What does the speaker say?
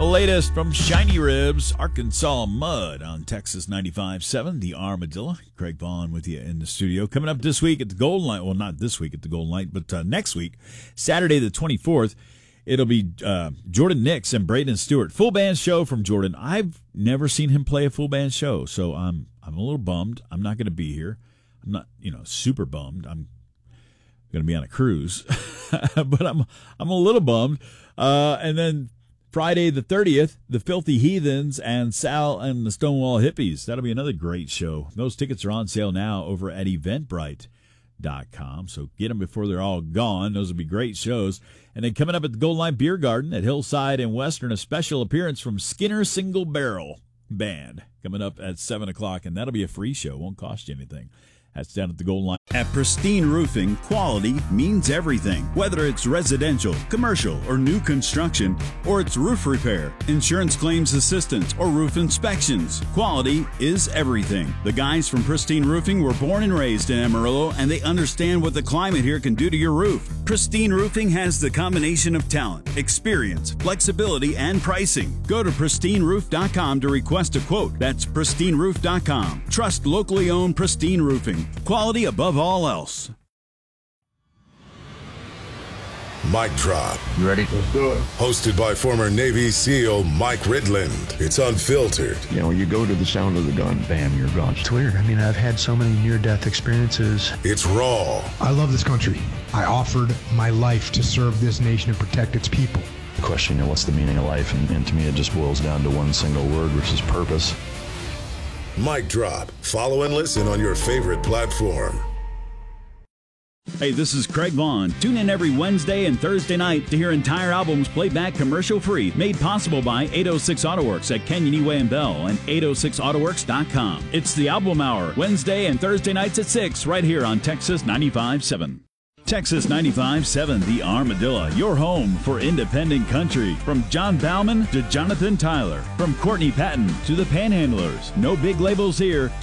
The latest from Shiny Ribs, Arkansas Mud on Texas 95.7, the Armadillo. Craig Vaughn with you in the studio. Coming up this week at the Golden Light, well, not this week at the Golden Light, but next week, Saturday the 24th, it'll be Jordan Nix and Braden Stewart. Full band show from Jordan. I've never seen him play a full band show, so I'm a little bummed. I'm not going to be here. I'm not, super bummed. I'm going to be on a cruise, but I'm a little bummed. And then Friday the 30th, the Filthy Heathens and Sal and the Stonewall Hippies. That'll be another great show. Those tickets are on sale now over at eventbrite.com, so get them before they're all gone. Those will be great shows. And then coming up at the Golden Light Beer Garden at Hillside and Western, a special appearance from Skinner Single Barrel Band coming up at 7 o'clock, and that'll be a free show. Won't cost you anything. That's down at the Golden Light. At Pristine Roofing, quality means everything. Whether it's residential, commercial, or new construction, or it's roof repair, insurance claims assistance, or roof inspections, quality is everything. The guys from Pristine Roofing were born and raised in Amarillo, and they understand what the climate here can do to your roof. Pristine Roofing has the combination of talent, experience, flexibility, and pricing. Go to pristineroof.com to request a quote. That's pristineroof.com. Trust locally owned Pristine Roofing. Quality above all else. Mic Drop. You ready? Let's do it. Hosted by former Navy SEAL Mike Ridland. It's unfiltered. You go to the sound of the gun, bam, you're gone. It's weird. I've had so many near-death experiences. It's raw. I love this country. I offered my life to serve this nation and protect its people. The question, what's the meaning of life? And to me, it just boils down to one single word, which is purpose. Mic Drop. Follow and listen on your favorite platform. Hey, this is Craig Vaughn. Tune in every Wednesday and Thursday night to hear entire albums played back commercial-free, made possible by 806 AutoWorks at Canyon Way and Bell and 806autoworks.com. It's the Album Hour, Wednesday and Thursday nights at 6, right here on Texas 95.7. Texas 95.7, the Armadillo, your home for independent country. From John Bauman to Jonathan Tyler, from Courtney Patton to the Panhandlers. No big labels here.